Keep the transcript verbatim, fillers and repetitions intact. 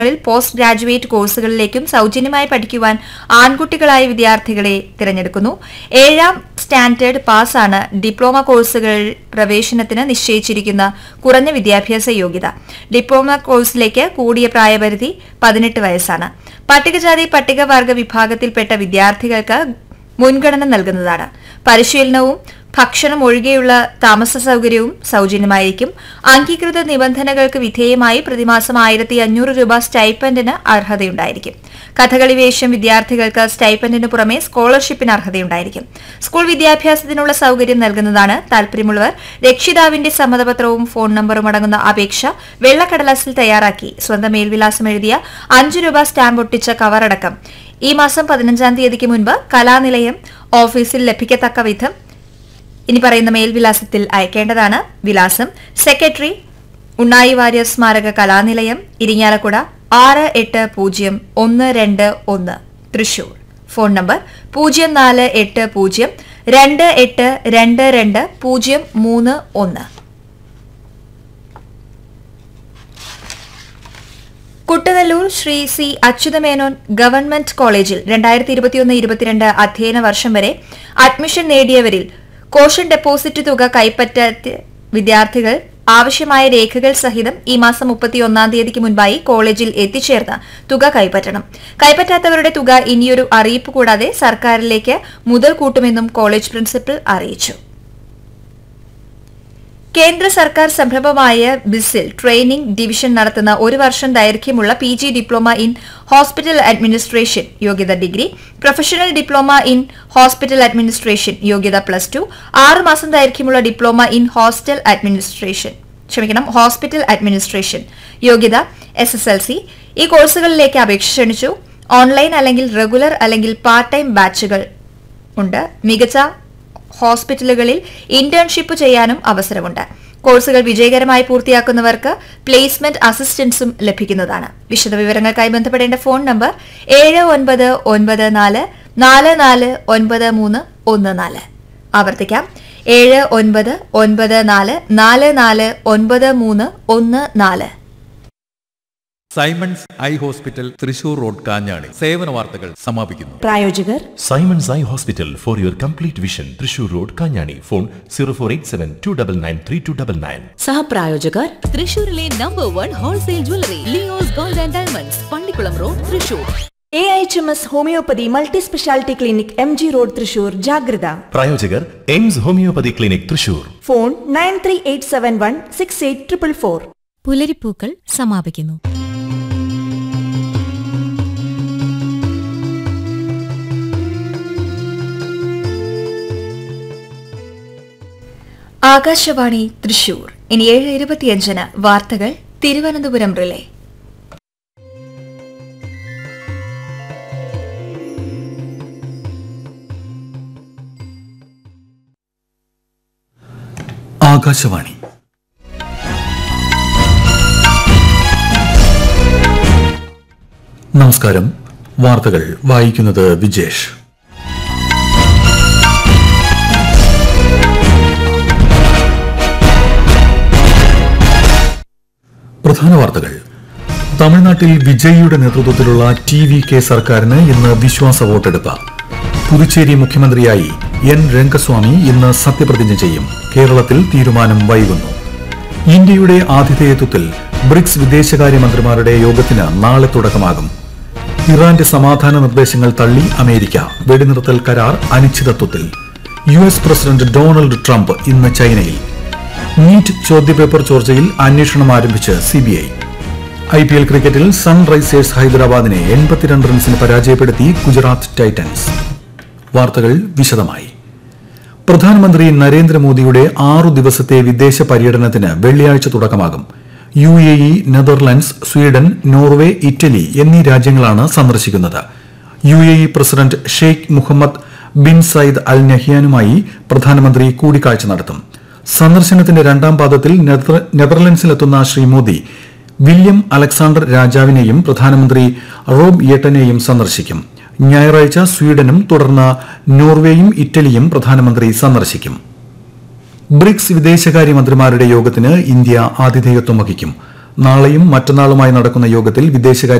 Post graduate കോഴ്സുകളിലേക്കും സൗജന്യമായി പഠിക്കുവാൻ ആൺകുട്ടികളായ വിദ്യാർത്ഥികളെ തിരഞ്ഞെടുക്കുന്നു. ഏഴാം സ്റ്റാൻഡേർഡ് പാസ്സാണ് ഡിപ്ലോമ കോഴ്സുകൾ പ്രവേശനത്തിന് നിശ്ചയിച്ചിരിക്കുന്ന കുറഞ്ഞ വിദ്യാഭ്യാസ യോഗ്യത. ഡിപ്ലോമ കോഴ്സിലേക്ക് കൂടിയ പ്രായപരിധി പതിനെട്ട് വയസ്സാണ്. പട്ടികജാതി പട്ടികവർഗ വിഭാഗത്തിൽപ്പെട്ട വിദ്യാർത്ഥികൾക്ക് മുൻഗണന നൽകുന്നതാണ്. പരിശീലനവും ഭക്ഷണം ഒഴികെയുള്ള താമസ സൌകര്യവും സൌജന്യമായിരിക്കും. അംഗീകൃത നിബന്ധനകൾക്ക് വിധേയമായി പ്രതിമാസം ആയിരത്തി അഞ്ഞൂറ് രൂപ സ്റ്റൈപ്പൻഡിന് അർഹതയുണ്ടായിരിക്കും. കഥകളി വേഷം വിദ്യാർത്ഥികൾക്ക് സ്റ്റൈപ്പൻഡിന് പുറമെ സ്കോളർഷിപ്പിന് അർഹതയുണ്ടായിരിക്കും. സ്കൂൾ വിദ്യാഭ്യാസത്തിനുള്ള സൌകര്യം നൽകുന്നതാണ്. താൽപര്യമുള്ളവർ രക്ഷിതാവിന്റെ സമ്മതപത്രവും ഫോൺ നമ്പറും അടങ്ങുന്ന അപേക്ഷ വെള്ളക്കടലാസിൽ തയ്യാറാക്കി സ്വന്തം മേൽവിലാസം എഴുതിയ അഞ്ചു രൂപ സ്റ്റാമ്പ് ഒട്ടിച്ച കവറടക്കം ഈ മാസം പതിനഞ്ചാം തീയതിക്ക് മുൻപ് കലാനിലയം ഓഫീസിൽ ലഭിക്കത്തക്ക വിധം ഇനി പറയുന്ന മേൽവിലാസത്തിൽ അയക്കേണ്ടതാണ്. വിലാസം: സെക്രട്ടറി, ഉണ്ണായി വാര്യർ സ്മാരക കലാനിലയം, ഇരിങ്ങാലക്കുട ആറ് എട്ട് പൂജ്യം ഒന്ന് രണ്ട് ഒന്ന്, തൃശൂർ. ഫോൺ നമ്പർ പൂജ്യം നാല് എട്ട് പൂജ്യം രണ്ട് എട്ട് രണ്ട് രണ്ട് പൂജ്യം മൂന്ന് ഒന്ന്. കുട്ടനെല്ലൂർ ശ്രീ സി അച്യുതമേനോൻ ഗവൺമെന്റ് കോളേജിൽ രണ്ടായിരത്തി ഇരുപത്തിയൊന്ന് ഇരുപത്തിരണ്ട് അധ്യയന വർഷം വരെ അഡ്മിഷൻ നേടിയവരിൽ കോഷൻ ഡെപ്പോസിറ്റ് തുക കൈപ്പറ്റാത്ത വിദ്യാർത്ഥികൾ ആവശ്യമായ രേഖകൾ സഹിതം ഈ മാസം മുപ്പത്തിയൊന്നാം തീയതിക്ക് മുൻപായി കോളേജിൽ എത്തിച്ചേർന്ന് തുക കൈപ്പറ്റണം. കൈപ്പറ്റാത്തവരുടെ തുക ഇനിയൊരു അറിയിപ്പ് കൂടാതെ സർക്കാരിലേക്ക് മുതൽ കൂട്ടുമെന്നും കോളേജ് പ്രിൻസിപ്പൽ അറിയിച്ചു. കേന്ദ്ര സർക്കാർ സംരംഭമായ ബിസിൽ ട്രെയിനിംഗ് ഡിവിഷൻ നടത്തുന്ന ഒരു വർഷം ദൈർഘ്യമുള്ള P G diploma in hospital administration യോഗ്യത degree, professional diploma in hospital administration യോഗ്യത പ്ലസ് ടു, ആറ് മാസം ദൈർഘ്യമുള്ള ഡിപ്ലോമ ഇൻ ഹോസ്റ്റൽ അഡ്മിനിസ്ട്രേഷൻ ക്ഷമിക്കണം ഹോസ്പിറ്റൽ അഡ്മിനിസ്ട്രേഷൻ യോഗ്യത എസ് എസ് എൽ സി ഈ കോഴ്സുകളിലേക്ക് അപേക്ഷ ക്ഷണിച്ചു. ഓൺലൈൻ അല്ലെങ്കിൽ റെഗുലർ അല്ലെങ്കിൽ പാർട്ട് ടൈം ബാച്ചുകൾ ഉണ്ട്. മികച്ച ഹോസ്പിറ്റലുകളിൽ ഇന്റേൺഷിപ്പ് ചെയ്യാനും അവസരമുണ്ട്. കോഴ്സുകൾ വിജയകരമായി പൂർത്തിയാക്കുന്നവർക്ക് പ്ലേസ്മെന്റ് അസിസ്റ്റൻസും ലഭിക്കുന്നതാണ്. വിശദവിവരങ്ങൾക്കായി ബന്ധപ്പെടേണ്ട ഫോൺ നമ്പർ ഏഴ് ഒൻപത് ഒൻപത് നാല് നാല് നാല് ഒൻപത് മൂന്ന് ഒന്ന് നാല്. ആവർത്തിക്കാം: ഏഴ് ഒൻപത് ഒൻപത് നാല് നാല് നാല് ഒൻപത് മൂന്ന് ഒന്ന് നാല്. Symons eye hospital, Thrissur road, Kanjani. സേവന വാർത്തകൾ സമാപിക്കുന്നു. പ്രായോജകർ Symons eye hospital for your complete vision, Thrissur road, Kanjani. Phone zero four eight seven to double nine three to double nine. സഹപ്രായോജകർ തൃശൂരിലെ number one wholesale jewellery Leo's gold and diamonds, Pallikkulam road, Thrissur. A H M S homeopathy multi speciality clinic, M G road, Thrissur. ജാഗ്രത. പ്രായോജകർ AIIMS homeopathy clinic, Thrissur. Phone nine three eight seven one six eight triple four. പുലരിപ്പൂക്കൾ സമാപിക്കുന്നു. ആകാശവാണി തൃശൂർ. ഇനി ഏഴ് ഇരുപത്തിയഞ്ചിന് വാർത്തകൾ Thiruvananthapuram relay. Akashvani. നമസ്കാരം. വാർത്തകൾ വായിക്കുന്നത് വിജേഷ്. പ്രധാന വാർത്തകൾ. തമിഴ്നാട്ടിൽ വിജയിയുടെ നേതൃത്വത്തിലുള്ള ടി വി കെ സർക്കാരിന് ഇന്ന് വിശ്വാസ വോട്ടെടുപ്പ്. പുതുച്ചേരി മുഖ്യമന്ത്രിയായി എൻ രംഗസ്വാമി ഇന്ന് സത്യപ്രതിജ്ഞ ചെയ്യും. കേരളത്തിൽ തീരുമാനം വൈകുന്നു. ഇന്ത്യയുടെ ആതിഥേയത്വത്തിൽ ബ്രിക്സ് വിദേശകാര്യമന്ത്രിമാരുടെ യോഗത്തിന് നാളെ തുടക്കമാകും. ഇറാന്റെ സമാധാന നിർദ്ദേശങ്ങൾ തള്ളി അമേരിക്ക. വെടിനിർത്തൽ കരാർ അനിശ്ചിതത്വത്തിൽ. U S president Donald Trump ഇന്ന് ചൈനയിൽ. നീറ്റ് ചോദ്യപേപ്പർ ചോർച്ചയിൽ അന്വേഷണം ആരംഭിച്ച് സിബിഐ. ഐ പി എൽ ക്രിക്കറ്റിൽ സൺറൈസേഴ്സ് ഹൈദരാബാദിനെ എൺപത്തിരണ്ട് റൺസിന് പരാജയപ്പെടുത്തി ഗുജറാത്ത് ടൈറ്റൻസ്. വാർത്തകൾ വിശദമായി. പ്രധാനമന്ത്രി നരേന്ദ്രമോദിയുടെ ആറു ദിവസത്തെ വിദേശ പര്യടനത്തിന് വെള്ളിയാഴ്ച തുടക്കമാകും. U A E, Netherlands, Sweden, Norway, Italy എന്നീ രാജ്യങ്ങളാണ് സന്ദർശിക്കുന്നത്. U A E president Sheikh Muhammad bin Sayyid അൽ നഹ്യാനുമായി പ്രധാനമന്ത്രി കൂടിക്കാഴ്ച നടത്തും. സന്ദർശനത്തിന്റെ രണ്ടാം പാദത്തിൽ നെതർലൻഡ്സിലെത്തുന്ന ശ്രീ മോദി വില്യം അലക്സാണ്ടർ രാജാവിനെയും പ്രധാനമന്ത്രി റോബ് യെട്ടനെയും സന്ദർശിക്കും. ഞായറാഴ്ച സ്വീഡനും തുടർന്ന് നോർവേയും ഇറ്റലിയും പ്രധാനമന്ത്രി സന്ദർശിക്കും. ബ്രിക്സ് വിദേശകാര്യമന്ത്രിമാരുടെ യോഗത്തിന് ഇന്ത്യ ആതിഥേയത്വം വഹിക്കും. നാളെയും മറ്റന്നാളുമായി നടക്കുന്ന യോഗത്തിൽ വിദേശകാര്യ